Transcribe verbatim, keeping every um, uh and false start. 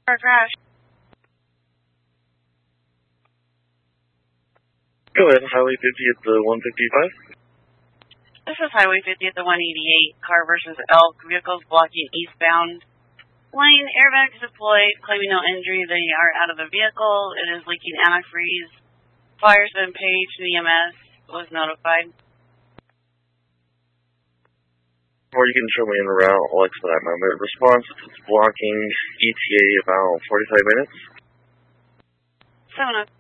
Car crash. Go ahead, Highway fifty at the one fifty-five. This is Highway fifty at the one eighty-eight. Car versus Elk. Vehicles blocking eastbound lane. Airbags deployed. Claiming no injury. They are out of the vehicle. It is leaking antifreeze. Fire's been paged. The E M S was notified. Or you can show me in the route. I'll expedite moment. Response, it's blocking E T A about forty-five minutes. seven oh.